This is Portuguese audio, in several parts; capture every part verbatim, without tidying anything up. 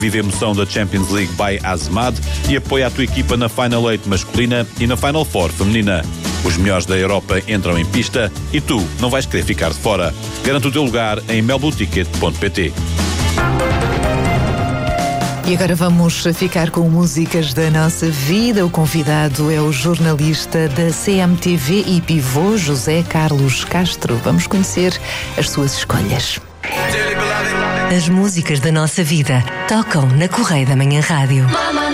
Vive a emoção da Champions League by Azmad e apoia a tua equipa na Final oito masculina e na Final Four feminina. Os melhores da Europa entram em pista e tu não vais querer ficar de fora. Garanta o teu lugar em melboticket ponto pt. E agora vamos ficar com músicas da nossa vida. O convidado é o jornalista da C M T V e pivô José Carlos Castro. Vamos conhecer as suas escolhas. As músicas da nossa vida tocam na Correia da Manhã Rádio.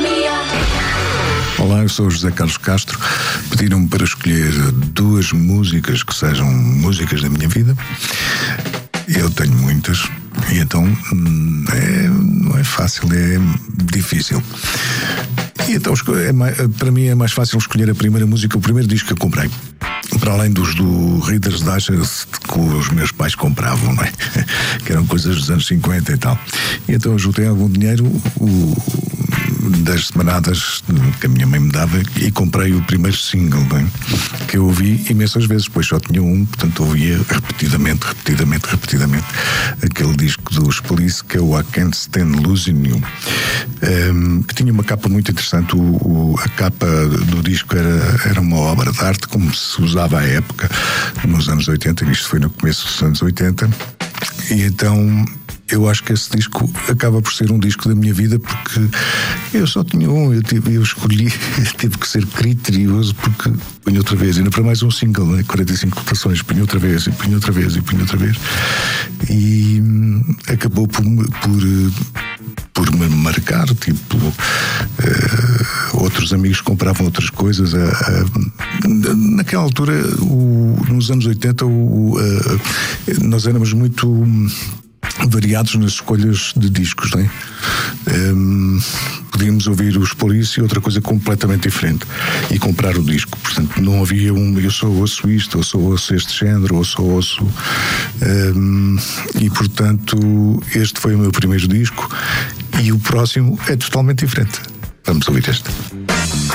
Olá, eu sou o José Carlos Castro. Pediram-me para escolher duas músicas que sejam músicas da minha vida. Eu tenho muitas, e então é, não é fácil, é difícil. E então, é mais, para mim é mais fácil escolher a primeira música, o primeiro disco que eu comprei. Para além dos do Reader's Digest que os meus pais compravam, não é? Que eram coisas dos anos cinquenta e tal. E então eu juntei algum dinheiro o, das semanadas que a minha mãe me dava e comprei o primeiro single, não é? Que eu ouvi imensas vezes, pois só tinha um, portanto ouvia repetidamente, repetidamente, repetidamente aquele disco dos Police, que é o I Can't Stand Losing You, um, que tinha uma capa muito interessante. O, o, a capa do disco era, era uma obra de arte, como se usava à época, nos anos oitenta, e isto foi no começo dos anos oitenta, e então eu acho que esse disco acaba por ser um disco da minha vida, porque eu só tinha um, eu, tive, eu escolhi, tive que ser criterioso, porque punha outra vez, ainda para mais um single, né? quarenta e cinco rotações, punha outra vez, e punha outra vez, e punha outra vez, e hum, acabou por, por, por me marcar, tipo, uh, outros amigos compravam outras coisas, uh, uh, naquela altura, o, nos anos oitenta, o, uh, nós éramos muito um, variados nas escolhas de discos, não é? Um, podíamos ouvir os Police e outra coisa completamente diferente e comprar o disco, portanto não havia um eu só ouço isto, ou só ouço este género, ou só ouço um, e portanto este foi o meu primeiro disco e o próximo é totalmente diferente. Vamos ouvir este.